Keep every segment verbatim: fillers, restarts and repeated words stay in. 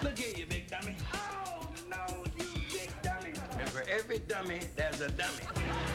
Look at you, big dummy. Oh, no, you big dummy. And for every dummy, there's a dummy.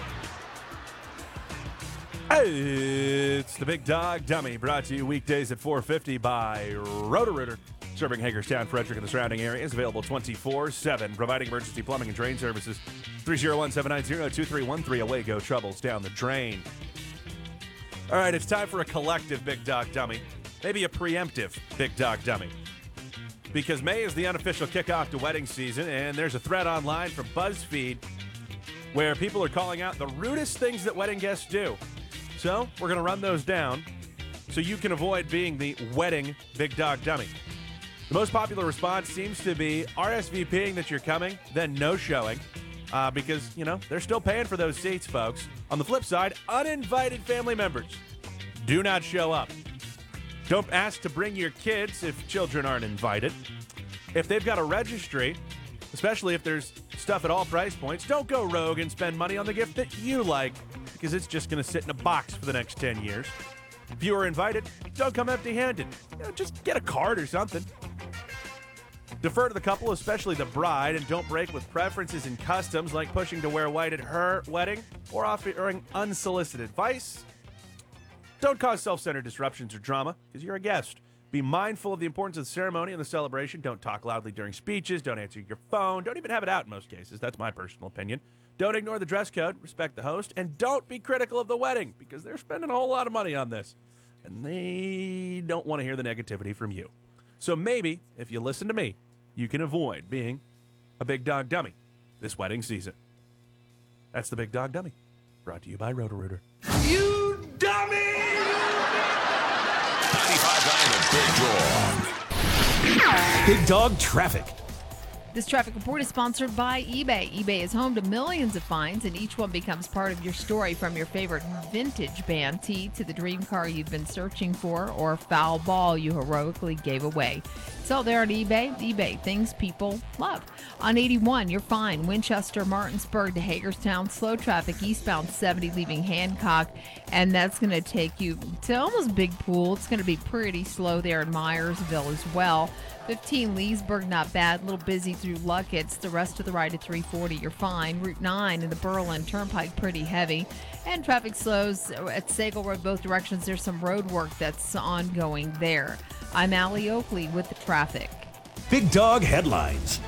It's the Big Dog Dummy, brought to you weekdays at four fifty by Roto-Rooter. Serving Hagerstown, Frederick, and the surrounding areas. Available twenty-four seven, providing emergency plumbing and drain services. three oh one, seven nine zero, two three one three. Away go troubles down the drain. All right, it's time for a collective Big Dog Dummy. Maybe a preemptive Big Dog Dummy. Because May is the unofficial kickoff to wedding season, and there's a thread online from BuzzFeed where people are calling out the rudest things that wedding guests do. So we're going to run those down so you can avoid being the wedding Big Dog Dummy. The most popular response seems to be RSVPing that you're coming, then no-showing, uh, because, you know, they're still paying for those seats, folks. On the flip side, uninvited family members do not show up. Don't ask to bring your kids if children aren't invited. If they've got a registry, especially if there's stuff at all price points, don't go rogue and spend money on the gift that you like, because it's just going to sit in a box for the next ten years. If you are invited, don't come empty-handed. You know, just get a card or something. Defer to the couple, especially the bride, and don't break with preferences and customs like pushing to wear white at her wedding or offering unsolicited advice. Don't cause self-centered disruptions or drama because you're a guest. Be mindful of the importance of the ceremony and the celebration. Don't talk loudly during speeches. Don't answer your phone. Don't even have it out in most cases. That's my personal opinion. Don't ignore the dress code. Respect the host. And don't be critical of the wedding because they're spending a whole lot of money on this. And they don't want to hear the negativity from you. So maybe, if you listen to me, you can avoid being a Big Dog Dummy this wedding season. That's the Big Dog Dummy. Brought to you by Roto-Rooter. You dummy! ninety-five point nine The Big Dog. Big Dog Traffic. This traffic report is sponsored by eBay. eBay is home to millions of finds, and each one becomes part of your story, from your favorite vintage band tee to the dream car you've been searching for or foul ball you heroically gave away. It's all there on eBay. eBay, things people love. On eighty-one, you're fine. Winchester, Martinsburg to Hagerstown. Slow traffic eastbound seventy leaving Hancock, and that's going to take you to almost Big Pool. It's going to be pretty slow there in Myersville as well. fifteen Leesburg, not bad. A little busy through Luckett's. The rest of the ride at three forty, you're fine. Route nine and the Berlin Turnpike, pretty heavy. And traffic slows at Sagal Road both directions. There's some road work that's ongoing there. I'm Allie Oakley with the traffic. Big Dog Headlines.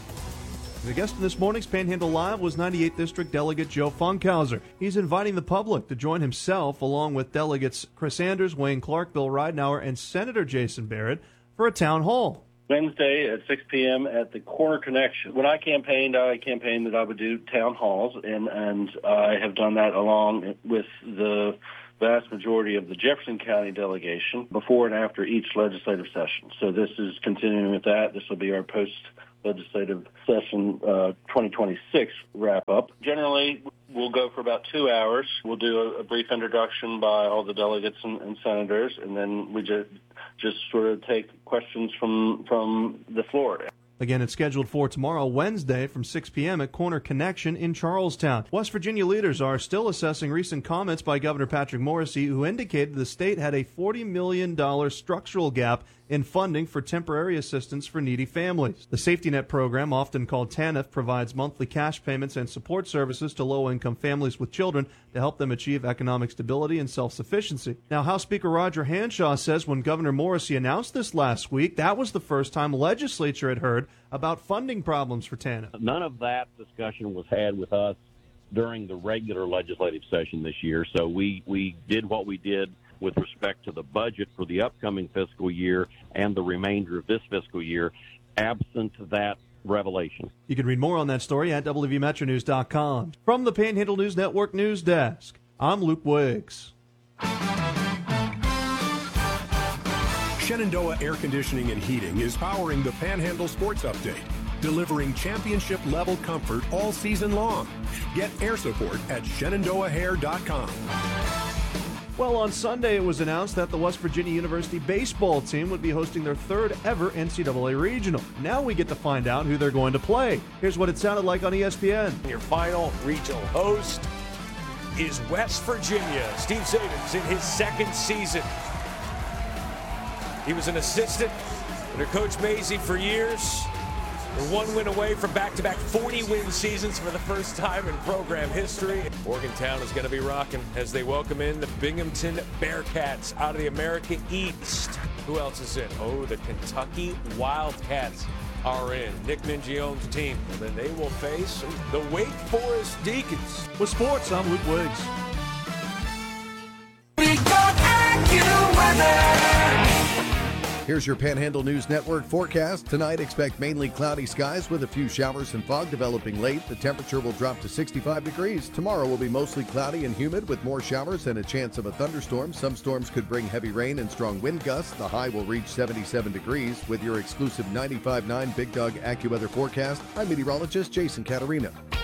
The guest in this morning's Panhandle Live was ninety-eighth District Delegate Joe Funkhauser. He's inviting the public to join himself, along with delegates Chris Sanders, Wayne Clark, Bill Ridenour, and Senator Jason Barrett, for a town hall. Wednesday at six p.m. at the Corner Connection. When I campaigned, I campaigned that I would do town halls, and, and I have done that along with the vast majority of the Jefferson County delegation before and after each legislative session. So this is continuing with that. This will be our post-legislative session uh, twenty twenty-six wrap-up. Generally, we'll go for about two hours. We'll do a, a brief introduction by all the delegates and, and senators, and then we just just sort of take questions from from the floor. Again, it's scheduled for tomorrow, Wednesday, from six p.m. at Corner Connection in Charlestown. West Virginia leaders are still assessing recent comments by Governor Patrick Morrisey, who indicated the state had a forty million dollars structural gap in funding for temporary assistance for needy families. The Safety Net program, often called TANF, provides monthly cash payments and support services to low-income families with children to help them achieve economic stability and self-sufficiency. Now, House Speaker Roger Hanshaw says when Governor Morrisey announced this last week, that was the first time legislature had heard about funding problems for TANF. None of that discussion was had with us during the regular legislative session this year, so we, we did what we did with respect to the budget for the upcoming fiscal year and the remainder of this fiscal year, absent that revelation. You can read more on that story at W V Metro News dot com. From the Panhandle News Network News Desk, I'm Luke Wiggs. Shenandoah Air Conditioning and Heating is powering the Panhandle Sports Update, delivering championship-level comfort all season long. Get air support at Shenandoah Hair dot com. Well, on Sunday, it was announced that the West Virginia University baseball team would be hosting their third ever N C double A regional. Now we get to find out who they're going to play. Here's what it sounded like on E S P N. Your final regional host is West Virginia. Steve Sabins in his second season. He was an assistant Under Coach Mazey for years, they're one win away from back-to-back forty-win seasons for the first time in program history. Morgantown is going to be rocking as they welcome in the Binghamton Bearcats out of the America East. Who else is in? Oh, the Kentucky Wildcats are in. Nick Mingione's team. And then they will face the Wake Forest Deacons. With sports, I'm Luke Wiggs. Here's your Panhandle News Network forecast. Tonight, expect mainly cloudy skies with a few showers and fog developing late. The temperature will drop to sixty-five degrees. Tomorrow will be mostly cloudy and humid with more showers and a chance of a thunderstorm. Some storms could bring heavy rain and strong wind gusts. The high will reach seventy-seven degrees. With your exclusive ninety-five point nine Big Dog AccuWeather forecast, I'm meteorologist Jason Catarina.